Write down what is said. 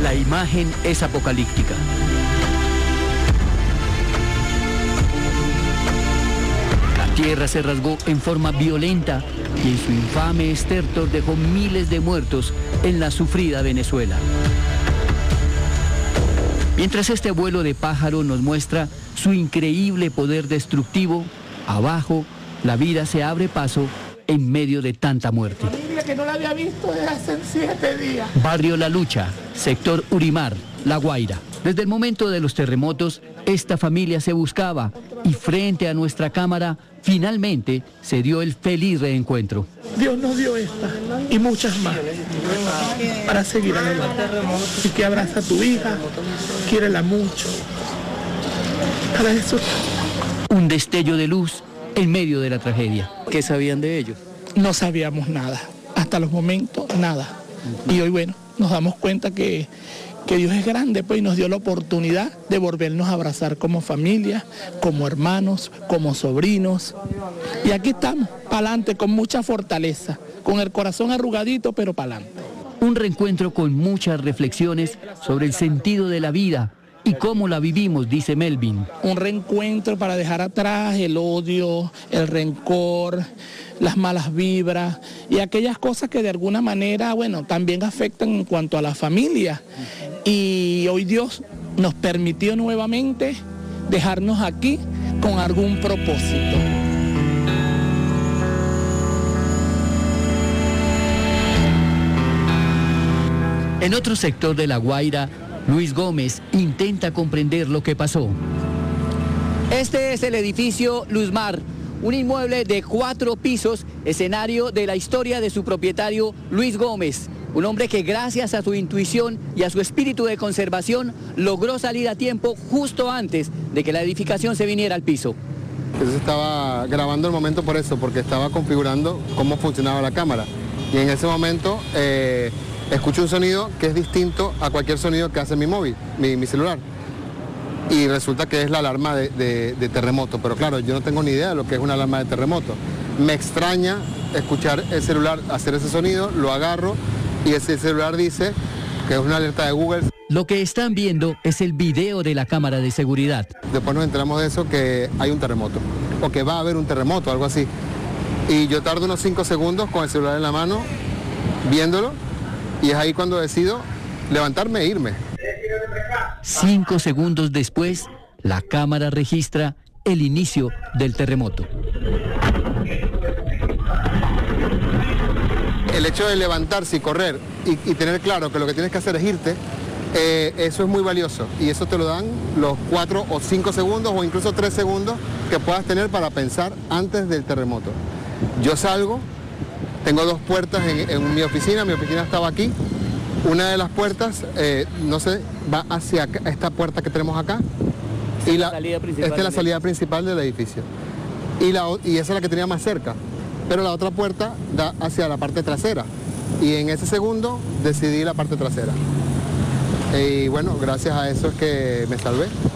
La imagen es apocalíptica. La tierra se rasgó en forma violenta y en su infame estertor dejó miles de muertos en la sufrida Venezuela. Mientras este vuelo de pájaro nos muestra su increíble poder destructivo, abajo la vida se abre paso en medio de tanta muerte. Familia que no la había visto desde hace 7 días. Barrio La Lucha, sector Urimar, La Guaira. Desde el momento de los terremotos, esta familia se buscaba y frente a nuestra cámara, finalmente se dio el feliz reencuentro. Dios nos dio esta y muchas más para seguir adelante. Así que abraza a tu hija, quiérela mucho. Para eso. Un destello de luz en medio de la tragedia. ¿Qué sabían de ellos? No sabíamos nada, hasta los momentos nada. Y hoy, bueno, nos damos cuenta que Dios es grande, pues, y nos dio la oportunidad de volvernos a abrazar como familia, como hermanos, como sobrinos. Y aquí estamos, pa'lante, con mucha fortaleza, con el corazón arrugadito, pero pa'lante. Un reencuentro con muchas reflexiones sobre el sentido de la vida y cómo la vivimos, dice Melvin. Un reencuentro para dejar atrás el odio, el rencor, las malas vibras y aquellas cosas que de alguna manera, bueno, también afectan en cuanto a la familia. Y hoy Dios nos permitió nuevamente dejarnos aquí con algún propósito. En otro sector de La Guaira, Luis Gómez intenta comprender lo que pasó. Este es el edificio Luzmar, un inmueble de 4 pisos, escenario de la historia de su propietario Luis Gómez, un hombre que gracias a su intuición y a su espíritu de conservación logró salir a tiempo justo antes de que la edificación se viniera al piso. Entonces estaba grabando el momento por eso, porque estaba configurando cómo funcionaba la cámara. Y en ese momento escucho un sonido que es distinto a cualquier sonido que hace mi móvil, mi celular. Y resulta que es la alarma de terremoto, pero claro, yo no tengo ni idea de lo que es una alarma de terremoto. Me extraña escuchar el celular hacer ese sonido, lo agarro y ese celular dice que es una alerta de Google. Lo que están viendo es el video de la cámara de seguridad. Después nos enteramos de eso, que hay un terremoto, o que va a haber un terremoto, algo así. Y yo tardo unos 5 segundos con el celular en la mano, viéndolo, y es ahí cuando decido levantarme e irme. 5 segundos después, la cámara registra el inicio del terremoto. El hecho de levantarse y correr y tener claro que lo que tienes que hacer es irte, eso es muy valioso. Y eso te lo dan los 4 o 5 segundos o incluso 3 segundos que puedas tener para pensar antes del terremoto. Yo salgo, tengo 2 puertas en mi oficina estaba aquí. Una de las puertas, no sé, va hacia esta puerta que tenemos acá. Y esta es la salida principal del edificio. Y esa es la que tenía más cerca. Pero la otra puerta da hacia la parte trasera. Y en ese segundo decidí la parte trasera. Y bueno, gracias a eso es que me salvé.